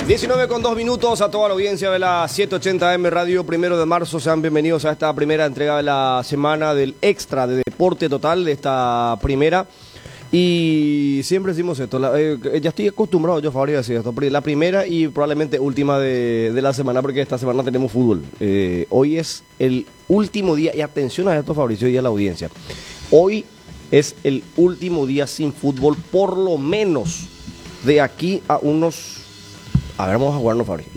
19:02 a toda la audiencia de la 780M Radio 1 de marzo. Sean bienvenidos a esta primera entrega de la semana del extra de Deporte Total, de esta primera. Y siempre decimos esto, ya estoy acostumbrado yo, Fabri, a decir esto, la primera y probablemente última de la semana, porque esta semana tenemos fútbol. Hoy es el último día, y atención a esto, Fabricio, y a la audiencia. Hoy es el último día sin fútbol, por lo menos de aquí a unos... A ver, vamos a jugarnos, Fabri.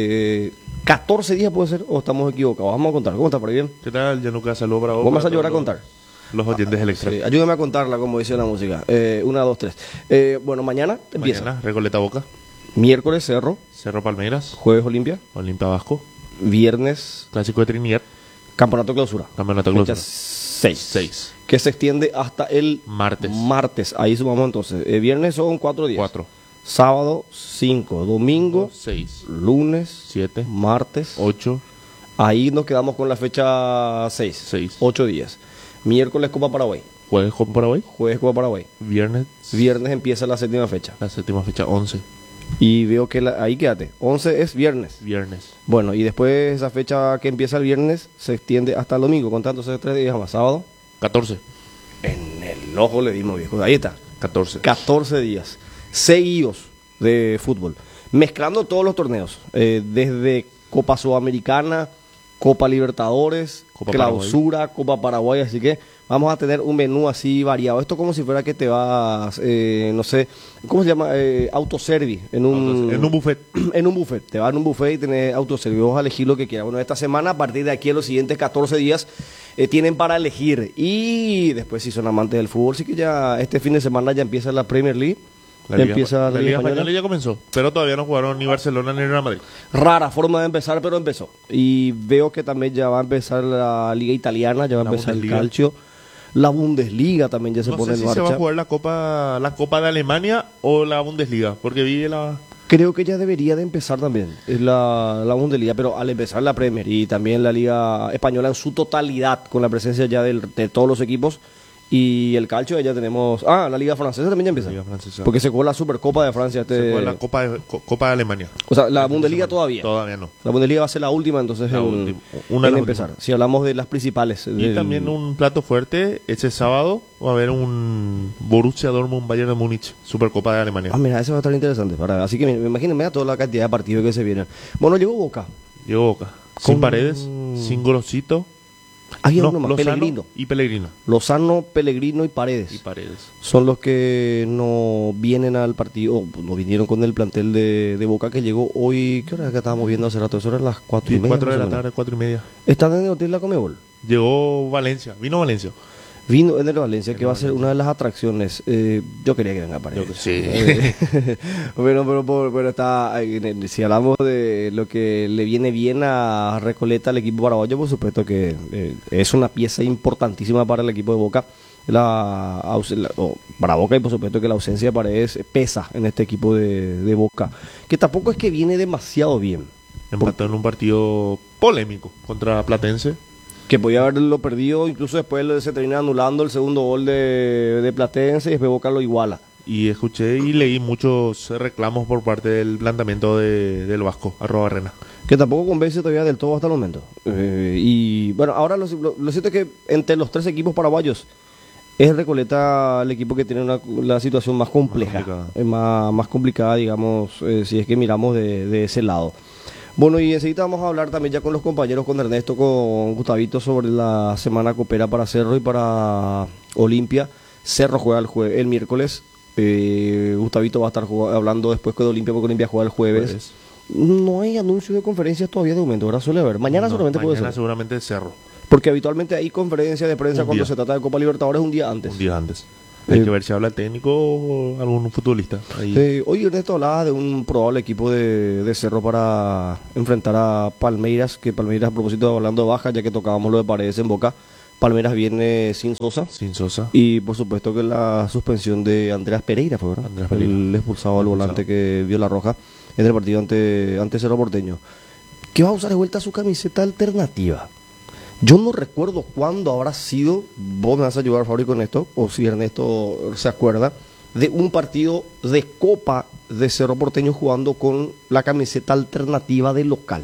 14 días puede ser, o estamos equivocados. Vamos a contar. ¿Cómo está, Fabri? ¿Bien? ¿Qué tal? Ya nunca saludo para vos. Vamos a ayudar a contar. Los oyentes del extra. Sí, ayúdame a contarla, como dice la música. 1, 2, 3. Bueno, mañana empieza. Mañana, Recoleta Boca. Miércoles, Cerro. Cerro Palmeiras. Jueves, Olimpia. Olimpia Vasco. Viernes, Clásico de Trinidad. Campeonato Clausura. Campeonato Clausura. 6. Que se extiende hasta el martes. Ahí sumamos entonces. Viernes son 4 días. 4. Sábado, 5. Domingo, 6. Lunes, 7. Martes, 8. Ahí nos quedamos con la fecha 6. 8 días. Miércoles, Copa Paraguay. Jueves, Copa Paraguay. Jueves, Copa Paraguay. Viernes empieza la séptima fecha. La séptima fecha, 11. Y veo que ahí quédate. 11 es viernes. Bueno, y después esa fecha que empieza el viernes se extiende hasta el domingo, contándose 3 días más. Sábado, 14. En el ojo le dimos, viejo. Ahí está. 14 días seguidos de fútbol, mezclando todos los torneos, desde Copa Sudamericana, Copa Libertadores, Copa Clausura, Paraguay. Copa Paraguay, así que vamos a tener un menú así variado. Esto como si fuera que te vas, no sé, ¿cómo se llama? Autoservi, en un buffet. En un buffet, te vas en un buffet y tenés autoservi, vas a elegir lo que quieras. Bueno, esta semana, a partir de aquí, en los siguientes 14 días, tienen para elegir. Y después, si son amantes del fútbol, sí que ya este fin de semana ya empieza la Premier League. La Liga Española ya comenzó, pero todavía no jugaron ni Barcelona ni Real Madrid. Rara forma de empezar, pero empezó. Y veo que también ya va a empezar la Liga Italiana, ya va a empezar el Calcio. La Bundesliga también ya se pone en marcha. No sé si se va a jugar la Copa de Alemania o la Bundesliga, porque vi la... Creo que ya debería de empezar también, es la Bundesliga, pero al empezar la Premier y también la Liga Española en su totalidad, con la presencia ya de todos los equipos. Y el calcio, ya tenemos... la Liga Francesa también ya empieza. Porque se jugó la Supercopa de Francia. Se jugó la Copa de Alemania. O sea, la Bundesliga todavía. Todavía no. La Bundesliga va a ser la última, entonces en empezar. Si hablamos de las principales. Y también un plato fuerte, ese sábado va a haber un Borussia Dortmund Bayern de Múnich, Supercopa de Alemania. Mira, eso va a estar interesante. Así que imagínense toda la cantidad de partidos que se vienen. Bueno, llegó Boca. Sin Paredes, sin Gorosito. Había uno más, Pellegrino. Lozano, Pellegrino y Paredes. Son los que no vienen al partido, no vinieron con el plantel de Boca, que llegó hoy. ¿Qué hora es que estábamos viendo hace rato? Eso era las 4:30. 4 de la tarde, 4:30. ¿Están en el hotel La Comebol? Vino Valencia. Vino en el Valencia, que va a ser una de las atracciones. Yo quería que venga Paredes. Sí. Bueno, pero está. Si hablamos de lo que le viene bien a Recoleta al equipo paraguayo, por supuesto que es una pieza importantísima para el equipo de Boca. Para Boca, y por supuesto que la ausencia de Paredes pesa en este equipo de Boca, que tampoco es que viene demasiado bien. Empató en un partido polémico contra Platense, que podía haberlo perdido, incluso después se termina anulando el segundo gol de Platense y después Boca lo iguala. Y escuché y leí muchos reclamos por parte del planteamiento del Vasco, @Barrena. Que tampoco convence todavía del todo hasta el momento. Y bueno, ahora lo cierto es que entre los 3 equipos paraguayos es Recoleta el equipo que tiene la situación más compleja, más complicada, digamos, si es que miramos de ese lado. Bueno, y enseguida vamos a hablar también ya con los compañeros, con Ernesto, con Gustavito, sobre la semana copera para Cerro y para Olimpia. Cerro juega el miércoles. Gustavito va a estar hablando después con Olimpia, porque Olimpia juega el jueves. No hay anuncio de conferencias todavía de momento, ahora suele haber. Mañana seguramente puede ser. Mañana seguramente Cerro. Porque habitualmente hay conferencias de prensa cuando se trata de Copa Libertadores un día antes. Hay que ver si habla el técnico o algún futbolista. Hoy Ernesto hablaba de un probable equipo de Cerro para enfrentar a Palmeiras, que Palmeiras, a propósito, hablando de baja, ya que tocábamos lo de Paredes en Boca, Palmeiras viene sin Sosa. Y por supuesto que la suspensión de Andreas Pereira fue, ¿verdad? El expulsado al volante que vio la roja en el partido ante Cerro Porteño, que va a usar de vuelta su camiseta alternativa. Yo no recuerdo cuándo habrá sido, vos me vas a ayudar, Fabri, con esto, o si Ernesto se acuerda, de un partido de Copa de Cerro Porteño jugando con la camiseta alternativa de local?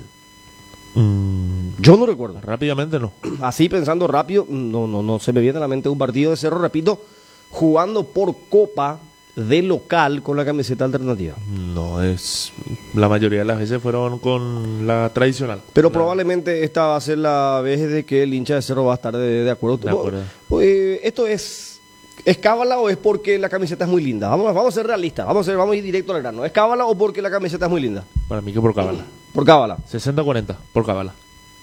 Yo no recuerdo. Rápidamente no. Así pensando rápido, no se me viene a la mente un partido de Cerro, repito, jugando por Copa de local con la camiseta alternativa. No, es la mayoría de las veces fueron con la tradicional. Pero probablemente esta va a ser la vez de que el hincha de Cerro va a estar de acuerdo. De acuerdo. ¿Esto es cábala o es porque la camiseta es muy linda? Vamos a ser realistas, vamos a ir directo al grano. ¿Es cábala o porque la camiseta es muy linda? Para mí que por cábala. Por cábala. 60-40, por cábala.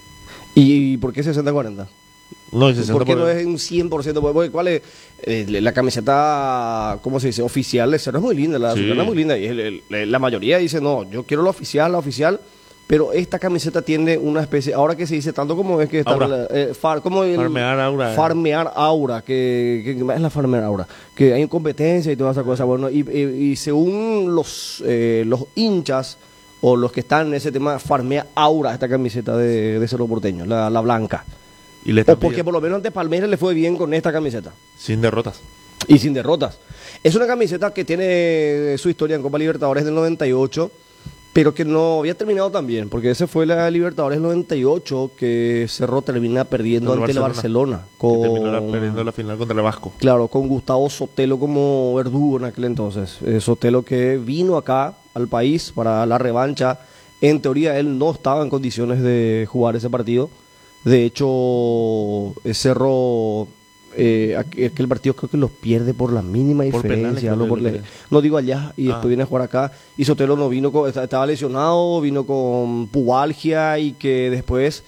¿Y por qué 60-40? No, y 60 ¿Por qué por... no es un 100%? Porque ¿cuál es? La camiseta, ¿cómo se dice? Oficial de Cerro es muy linda, la Sí. azulgrana es muy linda. Y la mayoría dice, no, yo quiero la oficial. Pero esta camiseta tiene una especie, ahora que se dice tanto como es que está Aura. como el Farmear aura. Farmear aura, que es la farmear aura, que hay competencia y toda esa cosa, bueno, y según los hinchas o los que están en ese tema, farmea aura esta camiseta de Cerro Porteño, la blanca. Y le O están porque pidiendo- por lo menos ante Palmeiras le fue bien con esta camiseta. Sin derrotas. Y sin derrotas. Es una camiseta que tiene su historia en Copa Libertadores del 98, pero que no había terminado tan bien, porque ese fue la Libertadores del 98 que Cerro termina perdiendo Contra ante el Barcelona. Barcelona. Que terminó perdiendo la final contra el Vasco. Claro, con Gustavo Sotelo como verdugo en aquel entonces. Sotelo que vino acá al país para la revancha. En teoría él no estaba en condiciones de jugar ese partido. De hecho, Cerro, aquel partido creo que los pierde por la mínima Por penales, diferencia. creo ¿No? que lo pierde. No digo allá y después Ah. viene a jugar acá. Y Sotelo no vino, estaba lesionado, vino con pubalgia y que después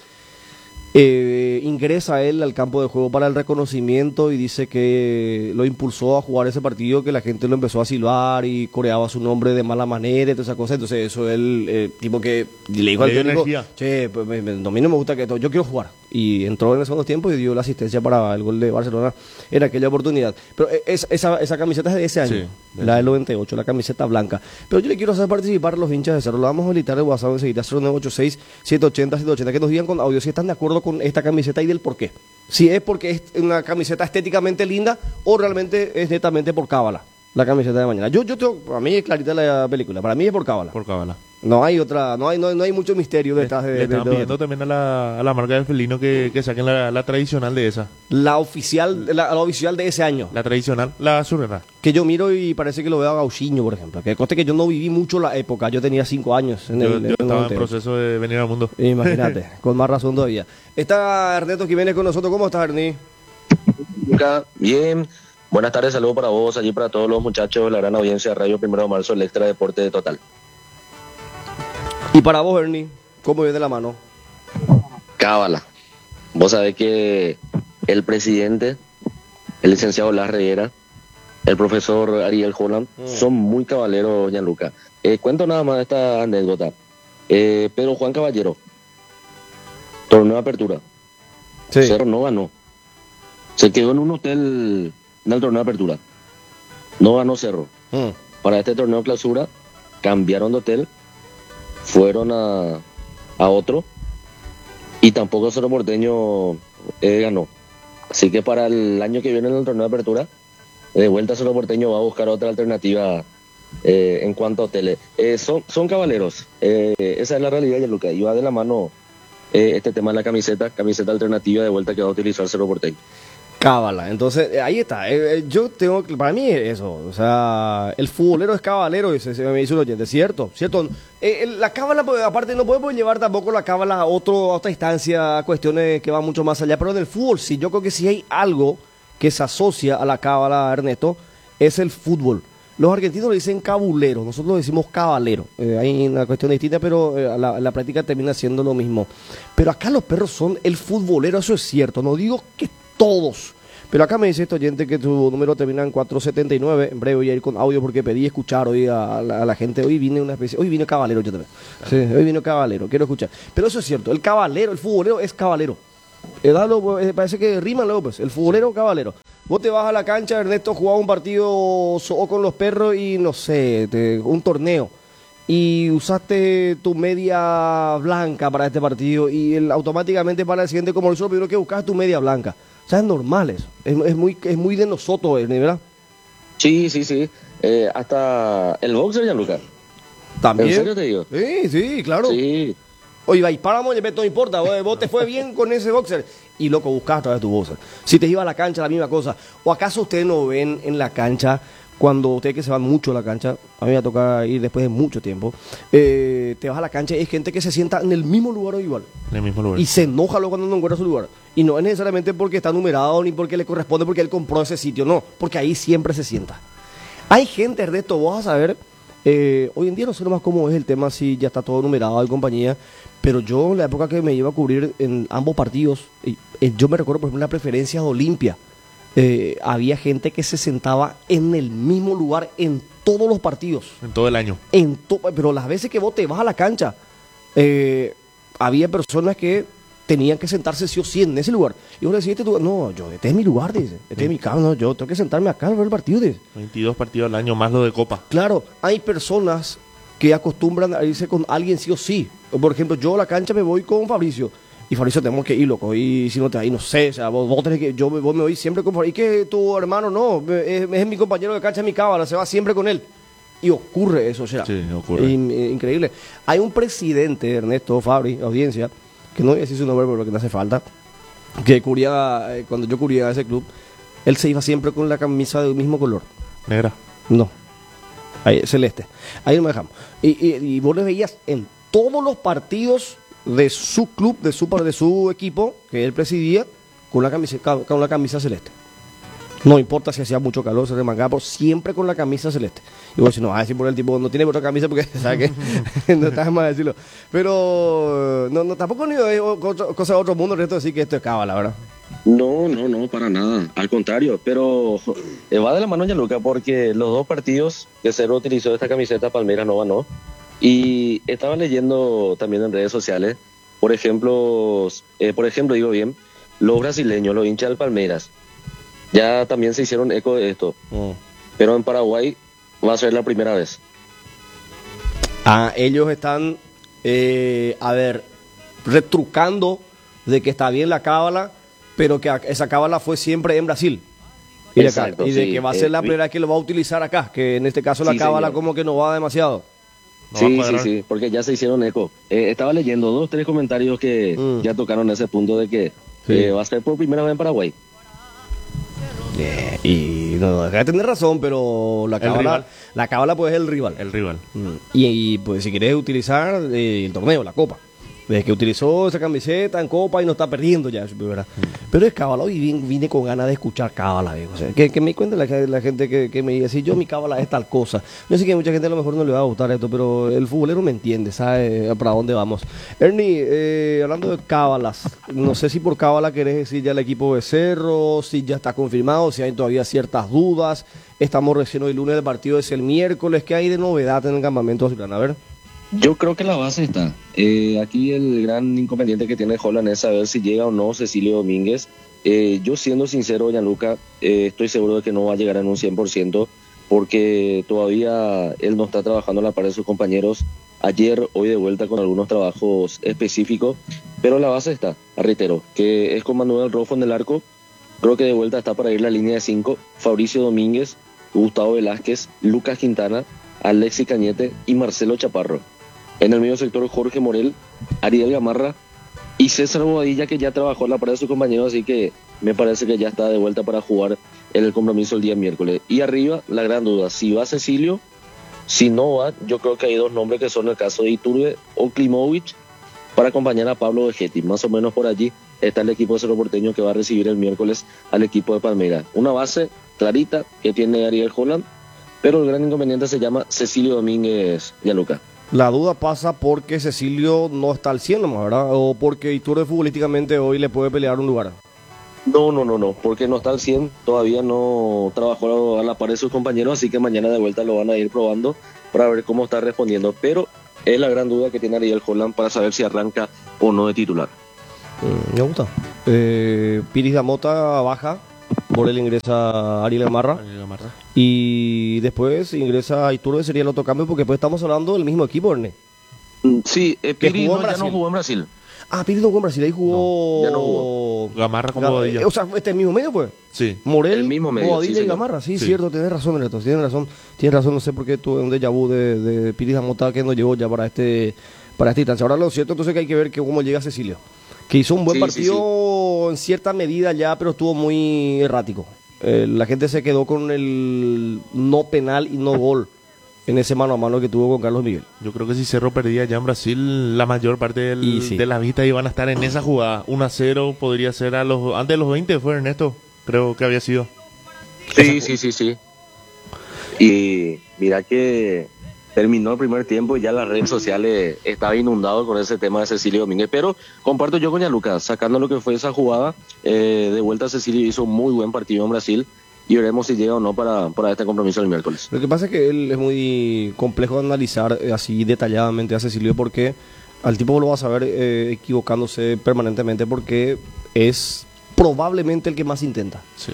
ingresa él al campo de juego para el reconocimiento y dice que lo impulsó a jugar ese partido, que la gente lo empezó a silbar y coreaba su nombre de mala manera y toda esa cosa. Entonces eso él, tipo que le dijo al Le dio técnico, energía. che, pues, a mí no me gusta que esto, yo quiero jugar. Y entró en el segundo tiempo y dio la asistencia para el gol de Barcelona en aquella oportunidad. Pero esa camiseta es de ese año, Sí, la del 98, la camiseta blanca. Pero yo le quiero hacer participar a los hinchas de Cerro. Lo vamos a habilitar el WhatsApp enseguida, 0986-780-780, que nos digan con audio si están de acuerdo con esta camiseta y del por qué. Si es porque es una camiseta estéticamente linda o realmente es netamente por cábala, la camiseta de mañana. Yo tengo, para mí es clarita la película, para mí es por cábala. Por cábala. No hay otra, no hay mucho misterio detrás Le estaban pidiendo también a la marca del felino que saquen la tradicional de esa. la oficial de ese año. La tradicional, la azulgrana. Que yo miro y parece que lo veo a Gauchiño, por ejemplo. Que conste que yo no viví mucho la época. Yo tenía 5 años. Yo estaba en 98. proceso de venir al mundo. Imagínate, con más razón todavía. Está Ernesto Jiménez con nosotros. ¿Cómo estás, Ernie? Luca, bien. Buenas tardes, saludos para vos, allí para todos los muchachos de la gran audiencia de Radio 1 de Marzo, el Extra Deporte de Total. Y para vos, Ernie, ¿cómo viene la mano? Cábala. Vos sabés que el presidente, el licenciado Las Reguera, el profesor Ariel Holland, son muy caballeros, Gianluca. Cuento nada más esta anécdota. Pedro Juan Caballero, torneo de apertura. Sí. Cerro no ganó. Se quedó en un hotel en el torneo de apertura. No ganó Cerro. Mm. Para este torneo de clausura cambiaron de hotel, fueron a otro y tampoco Cerro Porteño ganó. Así que para el año que viene en el torneo de apertura, de vuelta Cerro Porteño va a buscar otra alternativa en cuanto a hoteles. Son caballeros, esa es la realidad, Gianluca, y va de la mano este tema de la camiseta alternativa de vuelta que va a utilizar Cerro Porteño. Cábala, entonces ahí está. Yo tengo, para mí es eso, o sea, el futbolero es cabalero, se me dice un oyente, ¿cierto? La cábala, pues, aparte, no podemos llevar tampoco la cábala a otra instancia, a cuestiones que van mucho más allá, pero en el fútbol sí, yo creo que si hay algo que se asocia a la cábala, Ernesto, es el fútbol. Los argentinos le dicen cabulero, nosotros le decimos cabalero. Hay una cuestión distinta, pero la práctica termina siendo lo mismo. Pero acá los perros son el futbolero, eso es cierto, no digo que todos. Pero acá me dice este oyente que tu número termina en 479. En breve voy a ir con audio porque pedí escuchar hoy a la gente. Hoy vine caballero yo también. Sí, hoy vino caballero, quiero escuchar. Pero eso es cierto, el caballero, el futbolero es caballero. Parece que riman luego, pues. El futbolero, caballero. Vos te vas a la cancha, Ernesto, jugaba un partido o con los perros y no sé, un torneo. Y usaste tu media blanca para este partido y automáticamente para el siguiente, como lo primero que buscas tu media blanca. O sea, es normal eso. Es muy de nosotros, ¿verdad? Sí. hasta el boxer, Gianluca. También. ¿En serio te digo? Sí, sí, claro. Sí. Oye, y paramos, no importa, vos te fue bien con ese boxer. Y loco, buscás a través de tu boxer. Si te iba a la cancha, la misma cosa. ¿O acaso ustedes no ven en la cancha, cuando ustedes que se van mucho a la cancha, a mí me toca ir después de mucho tiempo, te vas a la cancha y hay gente que se sienta en el mismo lugar o igual. En el mismo lugar. Y se enoja luego cuando no encuentra su lugar. Y no es necesariamente porque está numerado ni porque le corresponde, porque él compró ese sitio, no, porque ahí siempre se sienta. Hay gente, Ernesto, vos vas a ver, hoy en día no sé nomás cómo es el tema, si ya está todo numerado y compañía, pero yo en la época que me iba a cubrir en ambos partidos, yo me recuerdo por ejemplo la preferencia de Olimpia, había gente que se sentaba en el mismo lugar en todos los partidos. En todo el año. Pero las veces que vos te vas a la cancha, había personas que tenían que sentarse sí o sí en ese lugar. Y vos le decís, no, este es mi lugar, dice, este es mi casa, no, yo tengo que sentarme acá a ver el partido, dice. 22 partidos al año, más lo de Copa. Claro, hay personas que acostumbran a irse con alguien sí o sí. Por ejemplo, yo a la cancha me voy con Fabricio. Y Fabricio tenemos que ir, loco. Y si no te vas, no sé, o sea, vos tenés que, vos me voy siempre con Fabricio. Y que tu hermano no, es mi compañero de cancha, es mi cábala, se va siempre con él. Y ocurre eso, o sea. Sí, ocurre. Increíble. Hay un presidente, Ernesto Fabri, audiencia, que no voy a decir su nombre porque no hace falta, que cubría, cuando yo cubría ese club, él se iba siempre con la camisa del mismo color. ¿Negra? No. Ahí, celeste. Ahí no me dejamos. Y vos le veías en todos los partidos de su club, de su equipo, que él presidía, con la camisa celeste. No importa si hacía mucho calor, se remangaba, pero siempre con la camisa celeste. Y vos decís, no, a decir por el tipo, no tiene otra camisa porque, ¿sabes qué? No está más decirlo. Pero, no tampoco ni es cosa de otro mundo, el resto de decir que esto es cábala, ¿verdad? No, para nada. Al contrario, pero va de la mano, Gianluca, porque los dos partidos que Cerro utilizó esta camiseta, Palmeiras no ganó. Y estaba leyendo también en redes sociales, por ejemplo, digo bien, los brasileños, los hinchas del Palmeiras, ya también se hicieron eco de esto. Pero en Paraguay va a ser la primera vez. Ellos están, retrucando de que está bien la cábala, pero que esa cábala fue siempre en Brasil. Exacto, y de sí, que va a ser la primera vez que lo va a utilizar acá, que en este caso la sí, cábala señor. como que no va demasiado. No va a cuadrar. Sí, porque ya se hicieron eco. Estaba leyendo 2-3 comentarios que ya tocaron ese punto de que va a ser por primera vez en Paraguay. Y no deja de tener razón, pero la cábala pues es el rival. El rival. Y pues si quieres utilizar el torneo, la copa. Desde que utilizó esa camiseta en copa y no está perdiendo ya, ¿verdad? Pero es cábala, hoy vine con ganas de escuchar cábala, o sea, que me cuente la gente que me diga, si yo mi cábala es tal cosa. Yo sé que a mucha gente a lo mejor no le va a gustar esto, pero el futbolero me entiende, sabe para dónde vamos. Ernie, hablando de cábalas, no sé si por cábala querés decir ya el equipo de Cerro, si ya está confirmado, si hay todavía ciertas dudas. Estamos recién hoy lunes, el partido es el miércoles. ¿Qué hay de novedad en el campamento azulgrana? A ver. Yo creo que la base está. Aquí el gran inconveniente que tiene Holland es saber si llega o no Cecilio Domínguez. Yo siendo sincero, Gianluca, estoy seguro de que no va a llegar en un 100% porque todavía él no está trabajando a la par de sus compañeros. Ayer, hoy de vuelta con algunos trabajos específicos, pero la base está, reitero, que es con Manuel Rofo en el arco. Creo que de vuelta está para ir la línea de 5, Fabricio Domínguez, Gustavo Velázquez, Lucas Quintana, Alexis Cañete y Marcelo Chaparro. En el medio sector, Jorge Morel, Ariel Gamarra y César Bobadilla, que ya trabajó a la par de sus compañeros, así que me parece que ya está de vuelta para jugar en el compromiso el día miércoles. Y arriba, la gran duda, si va Cecilio, si no va, yo creo que hay dos nombres que son el caso de Iturbe o Klimovic para acompañar a Pablo Vegetti. Más o menos por allí está el equipo de Cerro Porteño que va a recibir el miércoles al equipo de Palmeiras. Una base clarita que tiene Ariel Holland, pero el gran inconveniente se llama Cecilio Domínguez, Gianluca. La duda pasa porque Cecilio no está al 100 nomás, ¿verdad? O porque Iturbe futbolísticamente hoy le puede pelear un lugar. No, porque no está al 100, todavía no trabajó a la par de sus compañeros, así que mañana de vuelta lo van a ir probando para ver cómo está respondiendo. Pero es la gran duda que tiene Ariel Holland para saber si arranca o no de titular. Me gusta. Piris Damota baja, Morel ingresa Ariel Gamarra. Y después ingresa Iturbe, sería el otro cambio, porque después estamos hablando del mismo equipo, Ernie. Sí, Piris ya no jugó en Brasil. Ah, Piri no jugó en Brasil, ahí jugó... ya no jugó. Gamarra con Bobadilla. O sea, este mismo medio, pues. Sí. Morel, El mismo medio, Bobadilla sí, y señor. Gamarra, sí, Sí. cierto, tienes razón, Reto, tienes razón, no sé por qué tuve un déjà vu de Piri Zamota que nos llevó ya para esta instancia. Ahora lo cierto entonces que hay que ver que cómo llega Cecilio, que hizo un buen Sí, partido en cierta medida ya, pero estuvo muy errático. La gente se quedó con el no penal y no gol en ese mano a mano que tuvo con Carlos Miguel. Yo creo que si Cerro perdía ya en Brasil, la mayor parte Y sí. de las vistas iban a estar en esa jugada. 1-0 podría ser antes de los 20 fue Ernesto, creo que había sido. Sí. Y mira que terminó el primer tiempo y ya las redes sociales estaba inundado con ese tema de Cecilio Domínguez. Pero comparto yo con Gianluca, sacando lo que fue esa jugada, de vuelta Cecilio hizo un muy buen partido en Brasil y veremos si llega o no para este compromiso el miércoles. Lo que pasa es que él es muy complejo de analizar así detalladamente a Cecilio porque al tipo lo vas a ver equivocándose permanentemente porque es probablemente el que más intenta. Sí.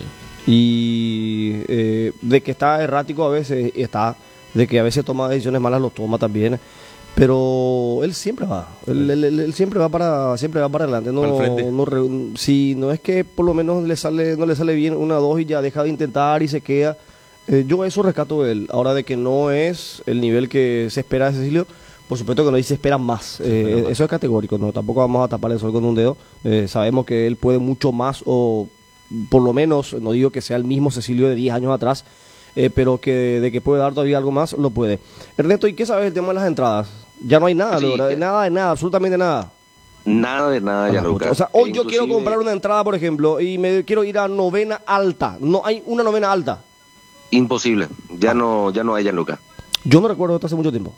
Y de que está errático a veces está, de que a veces toma decisiones malas lo toma también, pero él siempre va, él siempre va para adelante, Para el frente. si no es que por lo menos no le sale bien una o dos y ya deja de intentar y se queda. Yo eso rescato de él. Ahora de que no es el nivel que se espera de Cecilio, por supuesto que no se espera más. espera más. Eso es categórico, no, tampoco vamos a tapar el sol con un dedo. Sabemos que él puede mucho más o por lo menos, no digo que sea el mismo Cecilio de 10 años atrás, pero que de que puede dar todavía algo más, lo puede. Ernesto, ¿y qué sabes del tema de las entradas? Ya no hay nada, Sí, nada de nada, absolutamente nada. Nada de nada, Gianluca. O sea, hoy yo Inclusive, quiero comprar una entrada, por ejemplo, y me quiero ir a novena alta. No hay una novena alta. imposible, ya no hay Gianluca. Yo no recuerdo esto hace mucho tiempo.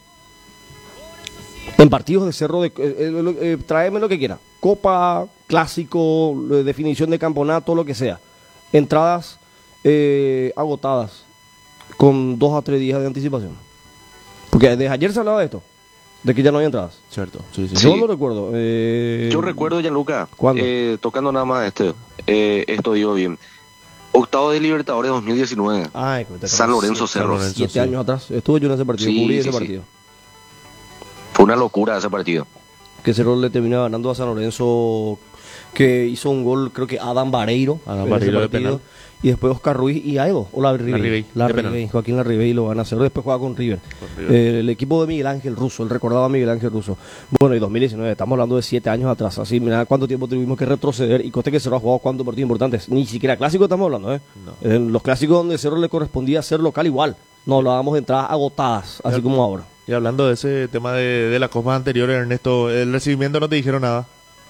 En partidos de Cerro, tráeme lo que quiera. Copa, clásico, definición de campeonato, lo que sea. Entradas agotadas con 2 a 3 días de anticipación. Porque desde ayer se hablaba de esto, de que ya no hay entradas. Cierto, sí. Sí. Yo no recuerdo. Yo recuerdo, Gianluca, ¿Cuándo? tocando nada más esto digo bien. Octavo de Libertadores 2019. Ay, San Lorenzo San Cerro. Lorenzo. 7 sí. años atrás. Estuve yo en ese partido, Sí, cubrí sí, ese sí. partido. Fue una locura ese partido. Que Cerro le termina ganando a San Lorenzo, que hizo un gol, creo que Adam Vareiro. Adam en ese Vareiro de partido. penal. Y después Oscar Ruiz y Aedo, o Larribey, de penal. Joaquín Larribey lo van a hacer. Después juega con River. El equipo de Miguel Ángel Russo, él recordaba a Miguel Ángel Russo. Bueno, y 2019, estamos hablando de 7 años atrás. Así, mira cuánto tiempo tuvimos que retroceder. Y coste que Cerro ha jugado cuántos partidos importantes. Ni siquiera clásicos estamos hablando, ¿eh? No. En los clásicos donde Cerro le correspondía ser local igual. No hablábamos de entradas agotadas, así como ahora. Y hablando de ese tema de las copas anteriores, Ernesto, el recibimiento no te dijeron nada.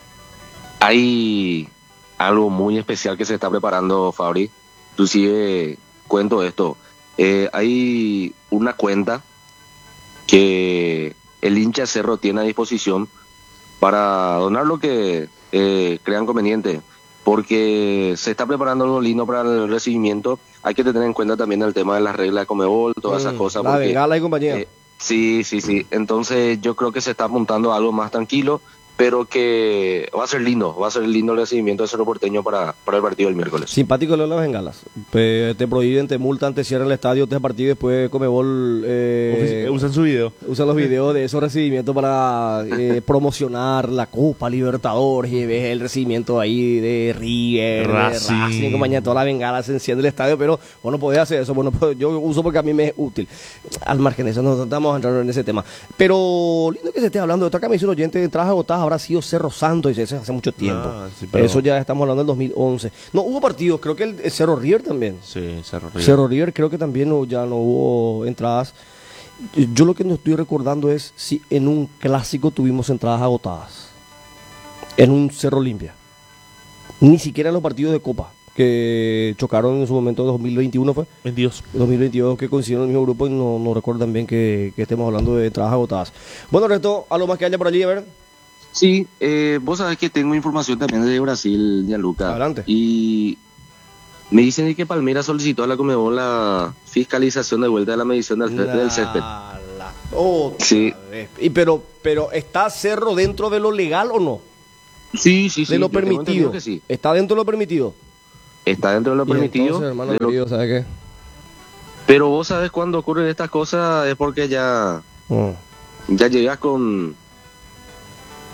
Hay algo muy especial que se está preparando, Fabri. Inclusive cuento esto. Hay una cuenta que el hincha Cerro tiene a disposición para donar lo que crean conveniente, porque se está preparando algo lindo para el recibimiento. Hay que tener en cuenta también el tema de las reglas de Comebol, todas esas cosas. La porque, Bengala y compañía. sí. Entonces yo creo que se está apuntando a algo más tranquilo, pero que va a ser lindo el recibimiento de Cerro Porteño para el partido del miércoles. Simpático lo de las bengalas. Te prohíben, te multan, te cierran el estadio, te partido y después Comebol Usan su video. usan los videos de esos recibimientos para promocionar la Copa Libertadores y ves el recibimiento ahí de River, Racing. de Racing, compañía, toda la bengala se enciende el estadio, pero bueno, podés hacer eso, bueno, pues, yo uso porque a mí me es útil. Al margen de eso, no estamos entrando en ese tema. Pero lindo que se esté hablando de otra camisa, un oyente de entradas agotadas habrá sido Cerro Santo, y eso hace mucho tiempo. Ah, sí, pero- Eso ya estamos hablando del 2011. No, hubo partidos, creo que el Cerro River también. Sí, Cerro River. Cerro River creo que también ya no hubo entradas. Yo lo que no estoy recordando es si en un clásico tuvimos entradas agotadas. En un Cerro Limpia. Ni siquiera en los partidos de Copa que chocaron en su momento 2021 fue. 22. 2022 que coincidieron en el mismo grupo y no recuerdo también que estemos hablando de entradas agotadas. Bueno, Resto, algo más que haya por allí, a ver. Sí, vos sabés que tengo información también de Brasil, Gianluca. Adelante. Y me dicen que Palmeiras solicitó a la Conmebol la fiscalización de vuelta de la medición del césped. Otra Sí. vez. Pero ¿está Cerro dentro de lo legal o no? Sí. De lo yo tengo entendido permitido. que sí. ¿Está dentro de lo permitido? Está dentro de lo Y permitido. entonces, hermano de lo- querido, ¿sabe qué? Pero vos sabés cuando ocurren estas cosas es porque ya llegas con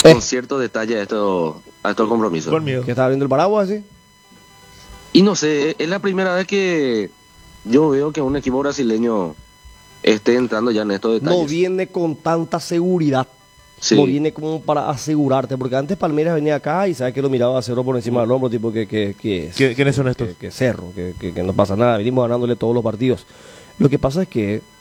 con cierto detalle a estos compromisos. Con miedo. ¿Que está abriendo el paraguas así? Y no sé, es la primera vez que yo veo que un equipo brasileño esté entrando ya en estos detalles. No viene con tanta seguridad. Sí. No viene como para asegurarte, porque antes Palmeiras venía acá y sabes que lo miraba a Cerro por encima del hombro, tipo ¿Quiénes son estos? que Cerro, que no pasa nada, venimos ganándole todos los partidos. Lo que pasa es que